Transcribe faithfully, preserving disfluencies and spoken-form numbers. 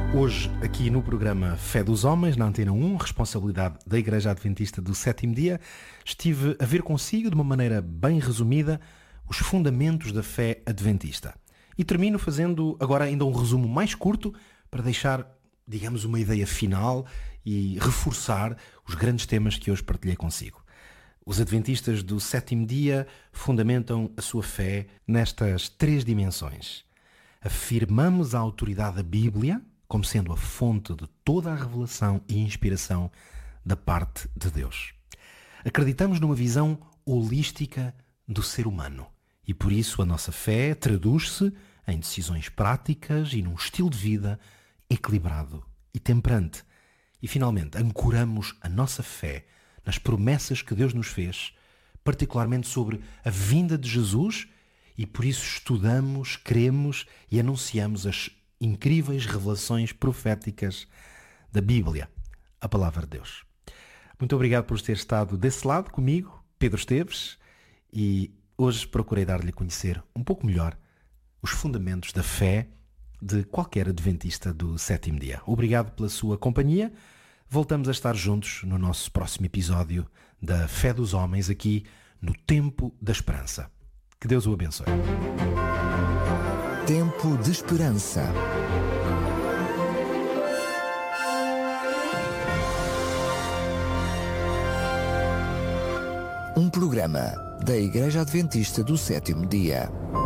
Hoje, aqui no programa Fé dos Homens, na Antena um, responsabilidade da Igreja Adventista do Sétimo Dia, estive a ver consigo, de uma maneira bem resumida, os fundamentos da fé adventista. E termino fazendo agora ainda um resumo mais curto para deixar, digamos, uma ideia final e reforçar os grandes temas que hoje partilhei consigo. Os adventistas do Sétimo Dia fundamentam a sua fé nestas três dimensões. Afirmamos a autoridade da Bíblia como sendo a fonte de toda a revelação e inspiração da parte de Deus. Acreditamos numa visão holística do ser humano e por isso a nossa fé traduz-se em decisões práticas e num estilo de vida equilibrado e temperante. E finalmente ancoramos a nossa fé nas promessas que Deus nos fez, particularmente sobre a vinda de Jesus, e por isso estudamos, cremos e anunciamos as incríveis revelações proféticas da Bíblia, a Palavra de Deus. Muito obrigado por ter estado desse lado comigo, Pedro Esteves, e hoje procurei dar-lhe a conhecer um pouco melhor os fundamentos da fé de qualquer adventista do Sétimo Dia. Obrigado pela sua companhia. Voltamos a estar juntos no nosso próximo episódio da Fé dos Homens, aqui no Tempo da Esperança. Que Deus o abençoe. Tempo de Esperança. Um programa da Igreja Adventista do Sétimo Dia.